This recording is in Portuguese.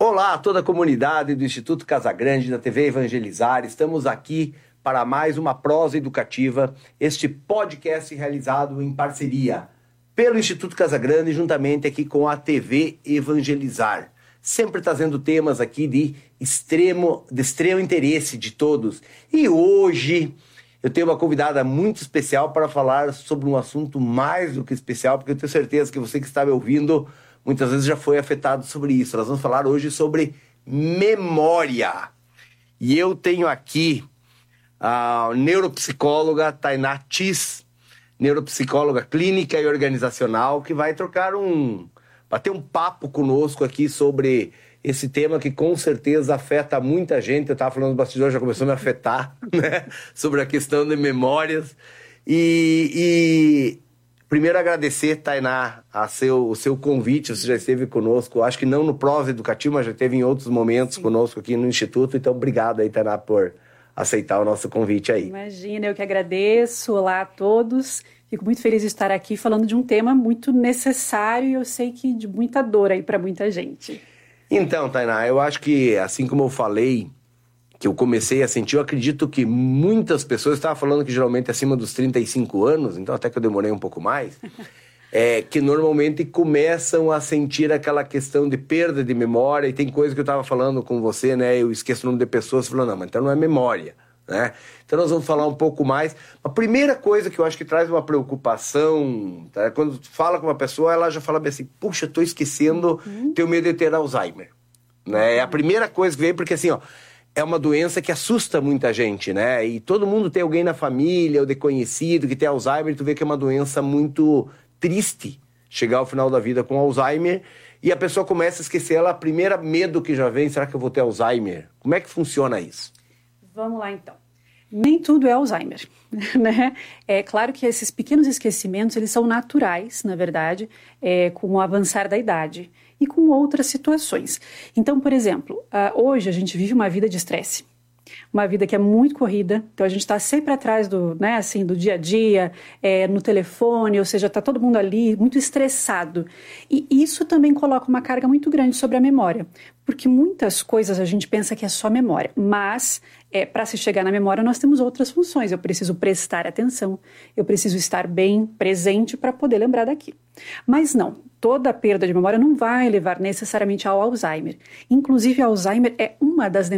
Olá a toda a comunidade do Instituto Casagrande, da TV Evangelizar. Estamos aqui para mais uma prosa educativa, este podcast realizado em parceria pelo Instituto Casagrande, juntamente aqui com a TV Evangelizar. Sempre trazendo temas aqui de extremo interesse de todos. E hoje eu tenho uma convidada muito especial para falar sobre um assunto mais do que especial, porque eu tenho certeza que você que está me ouvindo muitas vezes já foi afetado sobre isso. Nós vamos falar hoje sobre memória. E eu tenho aqui a neuropsicóloga Tainá Tis, neuropsicóloga clínica e organizacional, que vai bater um papo conosco aqui sobre esse tema que com certeza afeta muita gente. Eu estava falando do bastidor, já começou a me afetar, né? Sobre a questão de memórias. Primeiro agradecer, Tainá, o seu convite. Você já esteve conosco, acho que não no Prosa Educativa, mas já esteve em outros momentos conosco aqui no Instituto. Então, obrigado aí, Tainá, por aceitar o nosso convite aí. Imagina, eu que agradeço. Olá a todos. Fico muito feliz de estar aqui falando de um tema muito necessário e eu sei que de muita dor aí para muita gente. Então, Tainá, eu acho que, assim como eu falei, que eu comecei a sentir, eu acredito que muitas pessoas, estava falando que geralmente acima dos 35 anos, então até que eu demorei um pouco mais, que normalmente começam a sentir aquela questão de perda de memória, e tem coisa que eu estava falando com você, né, eu esqueço o nome de pessoas, falando, não, mas então não é memória, né? Então nós vamos falar um pouco mais. A primeira coisa que eu acho que traz uma preocupação, tá? Quando tu fala com uma pessoa, ela já fala bem assim, puxa, estou esquecendo, tenho medo de ter Alzheimer, né? É a primeira coisa que vem, porque assim, ó, é uma doença que assusta muita gente, né? E todo mundo tem alguém na família ou de conhecido que tem Alzheimer, e tu vê que é uma doença muito triste chegar ao final da vida com Alzheimer e a pessoa começa a esquecer ela. A primeira medo que já vem, será que eu vou ter Alzheimer? Como é que funciona isso? Vamos lá, então. Nem tudo é Alzheimer, né? É claro que esses pequenos esquecimentos, eles são naturais, na verdade, com o avançar da idade e com outras situações. Então, por exemplo, hoje a gente vive uma vida de estresse, uma vida que é muito corrida, então a gente está sempre atrás do dia a dia, no telefone, ou seja, está todo mundo ali muito estressado. E isso também coloca uma carga muito grande sobre a memória, porque muitas coisas a gente pensa que é só memória, mas para se chegar na memória nós temos outras funções. Eu preciso prestar atenção, eu preciso estar bem presente para poder lembrar daquilo. Mas não, toda a perda de memória não vai levar necessariamente ao Alzheimer. Inclusive, Alzheimer é uma das